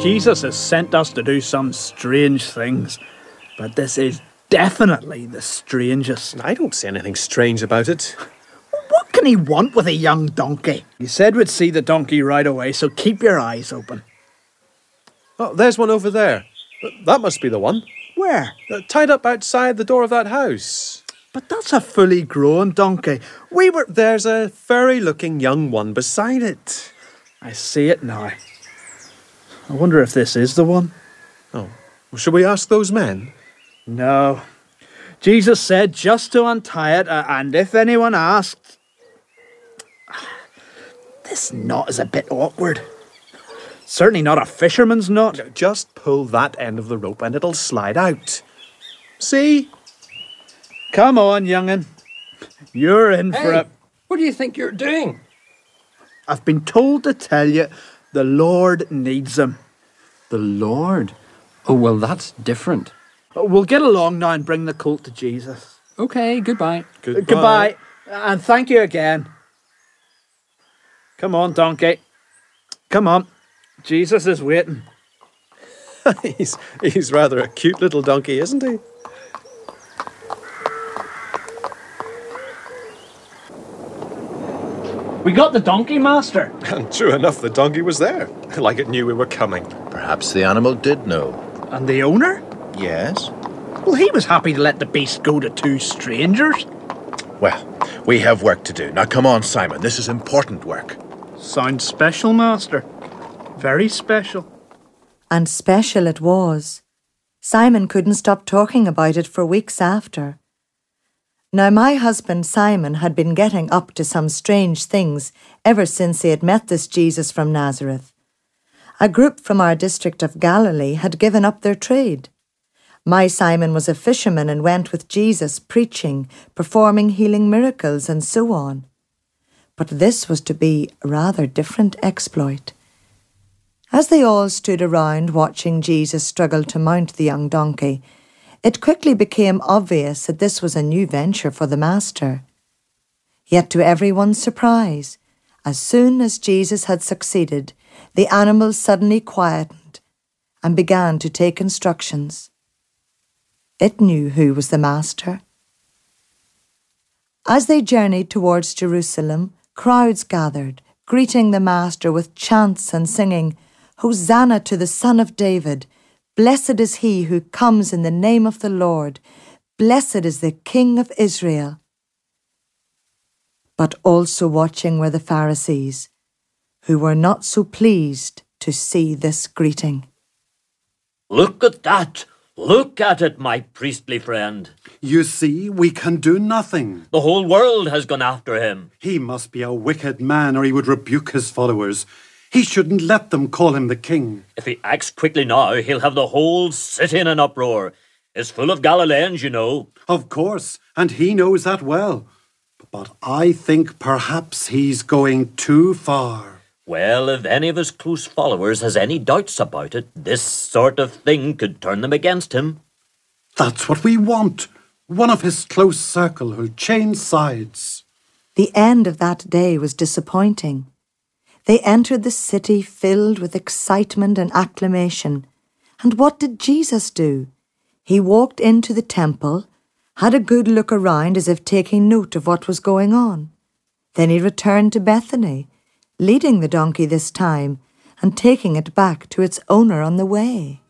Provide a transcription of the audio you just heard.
Jesus has sent us to do some strange things, but this is definitely the strangest. I don't see anything strange about it. What can he want with a young donkey? He said we'd see the donkey right away, so keep your eyes open. Oh, there's one over there. That must be the one. Where? Tied up outside the door of that house. But that's a fully grown donkey. There's a furry-looking young one beside it. I see it now. I wonder if this is the one. Oh, well, shall we ask those men? No. Jesus said just to untie it, and if anyone asked... This knot is a bit awkward. Certainly not a fisherman's knot. Just pull that end of the rope and it'll slide out. See? Come on, young'un. You're in for it. What do you think you're doing? I've been told to tell you the Lord needs him. The Lord? Oh, well, that's different. We'll get along now and bring the colt to Jesus. Okay, goodbye. Goodbye. And thank you again. Come on, donkey. Come on. Jesus is waiting. He's rather a cute little donkey, isn't he? We got the donkey, master. And true enough, the donkey was there, like it knew we were coming. Perhaps the animal did know. And the owner? Yes? Well, he was happy to let the beast go to two strangers. Well, we have work to do. Now come on, Simon, this is important work. Sounds special, master. Very special. And special it was. Simon couldn't stop talking about it for weeks after. Now my husband Simon had been getting up to some strange things ever since he had met this Jesus from Nazareth. A group from our district of Galilee had given up their trade. My Simon was a fisherman and went with Jesus preaching, performing healing miracles and so on. But this was to be a rather different exploit. As they all stood around watching Jesus struggle to mount the young donkey, it quickly became obvious that this was a new venture for the master. Yet to everyone's surprise, as soon as Jesus had succeeded, the animal suddenly quietened and began to take instructions. It knew who was the master. As they journeyed towards Jerusalem, crowds gathered, greeting the master with chants and singing, "Hosanna to the Son of David! Blessed is he who comes in the name of the Lord. Blessed is the King of Israel." But also watching were the Pharisees, who were not so pleased to see this greeting. "Look at that! Look at it, my priestly friend. You see, we can do nothing. The whole world has gone after him. He must be a wicked man, or he would rebuke his followers. He shouldn't let them call him the king. If he acts quickly now, he'll have the whole city in an uproar. It's full of Galileans, you know." Of course, and he knows that well. But I think perhaps he's going too far. Well, if any of his close followers has any doubts about it, this sort of thing could turn them against him. That's what we want. One of his close circle who'll change sides. The end of that day was disappointing. They entered the city filled with excitement and acclamation. And what did Jesus do? He walked into the temple, had a good look around as if taking note of what was going on. Then he returned to Bethany, leading the donkey this time and taking it back to its owner on the way.